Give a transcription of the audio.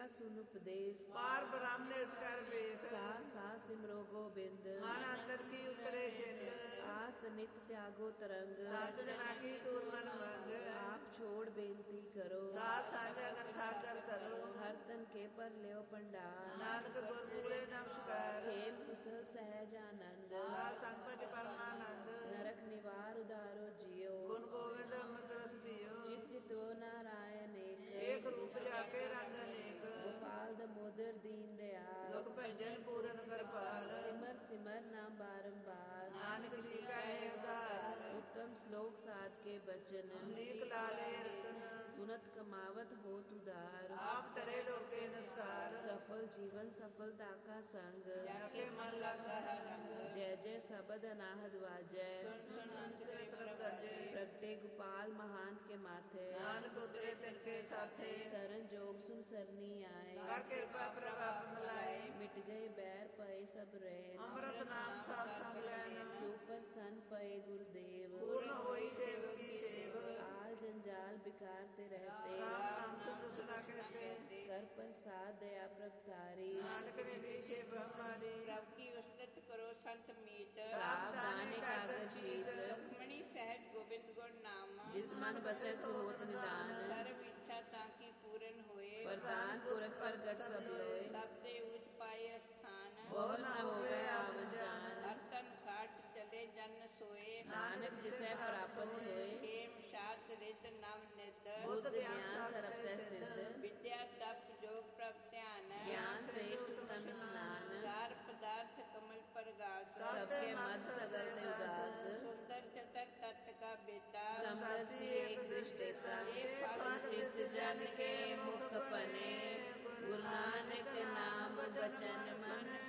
सुन उपदेश पार ब्रह्म ने उठकर बेख सा सिमरो गोबिंद मन अंतर की उतरे चिंद आस नित त्यागो तरंग सत जना की दूर मन मंग आप छोड़ बेनती करो साथ संग अगर सागर करो हर तन के पर लियो पंडार नानक गुर पूरे नमस्कार खेम कुशल सहज आनंद साथ संग पति परमानंद नरक निवार उदारो जियो गुण गोविंद अमृत रस पियो चित चितो नारायण एक रूप जाके रंग अनेक गोपाल दमोदर दीन दयाल लोक भंजन पूरन कृपाल सिमर सिमर नाम बारंबार नानक जी का है उद्धार उत्तम श्लोक साध के बचन नीक लाले रतन सुनत कमावत हो तुदार आप तरे लोके नस्कार सफल जीवन सफलता का संग जाके मन लगा है रंग जय जय सबद अनाहद वाजय सुन अंत करे प्रभ गरजे प्रगटे गोपाल महांत के माथे नानक उतरे तिनके साथे शरण जोग सुन सरनी आए कर कृपा प्रभाप मिलाए मिट गए बैर पए सब रैन अमृत नाम साथ संग लैन सुपर सन पए गुरुदेव पूर्ण होई सेवकी सेव आल जंजाल बिकारते रहते राम नाम सुन सुना कहते कर प्रसाद दया प्रभतारी नानक ने देखे ब्रह्मारी प्रभ की उस्तत करो संत मीत सावधाने कागर चीत सुखमणि सहज गोविंद गुण नाम जिस मन बसे सो होत निदान सर्व इच्छा ताकि पूर्ण होए वरदान पुरख प्रगट सब लोय सब ते उच पाए स्थान बहु न होवे आवन जान हर तन घाट चले जन सोए नानक जिसे प्राप्त होए खेम शात रित नव नित बुद्ध ज्ञान सरप्त सिद्ध विद्या तप जोग प्रभ ध्यान ज्ञान श्रेष्ठ उत्तम स्नान सार पदार्थ कमल पर गास सबके मध सगल ते उदास सुंदर चतर तत्व का बेटा समदर्शी एक दृष्टिता ये पद इस जन के